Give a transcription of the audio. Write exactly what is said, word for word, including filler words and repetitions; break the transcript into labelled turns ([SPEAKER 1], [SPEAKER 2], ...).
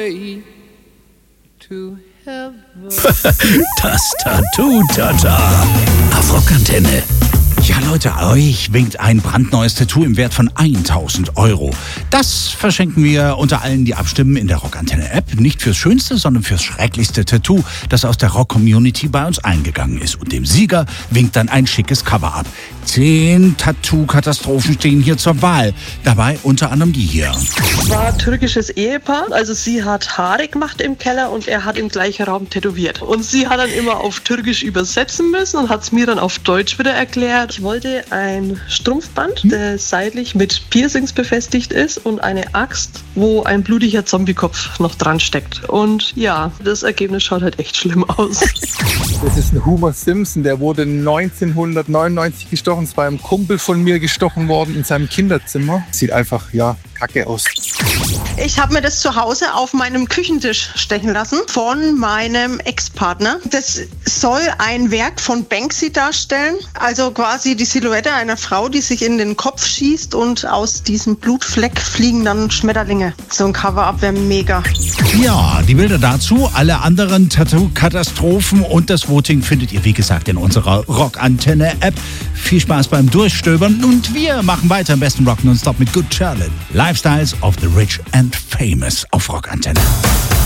[SPEAKER 1] way to heaven.
[SPEAKER 2] Das Tattoo-Tata auf Rockantenne. Ja Leute, euch winkt ein brandneues Tattoo im Wert von tausend Euro. Das verschenken wir unter allen, die abstimmen in der Rockantenne-App. Nicht fürs schönste, sondern fürs schrecklichste Tattoo, das aus der Rock-Community bei uns eingegangen ist. Und dem Sieger winkt dann ein schickes Cover ab. Zehn Tattoo-Katastrophen stehen hier zur Wahl. Dabei unter anderem die hier.
[SPEAKER 3] War ein türkisches Ehepaar. Also sie hat Haare gemacht im Keller und er hat im gleichen Raum tätowiert. Und sie hat dann immer auf Türkisch übersetzen müssen und hat es mir dann auf Deutsch wieder erklärt. Ich wollte ein Strumpfband, der seitlich mit Piercings befestigt ist und eine Axt, wo ein blutiger Zombiekopf noch dran steckt. Und ja, das Ergebnis schaut halt echt schlimm aus.
[SPEAKER 4] Das ist ein Homer Simpson, der wurde neunzehnhundertneunundneunzig gestochen. Es war ein Kumpel von mir gestochen worden in seinem Kinderzimmer. Sieht einfach, ja, kacke aus.
[SPEAKER 5] Ich habe mir das zu Hause auf meinem Küchentisch stechen lassen von meinem Ex-Partner. Das soll ein Werk von Banksy darstellen. Also quasi die Silhouette einer Frau, die sich in den Kopf schießt und aus diesem Blutfleck fliegen dann Schmetterlinge. So ein Cover-Up wäre mega.
[SPEAKER 2] Ja, die Bilder dazu, alle anderen Tattoo-Katastrophen und das Voting findet ihr, wie gesagt, in unserer Rockantenne-App. Viel Spaß beim Durchstöbern und wir machen weiter im besten Rock nonstop mit Good Charlotte. Lifestyles of the Rich and Famous auf Rockantenne.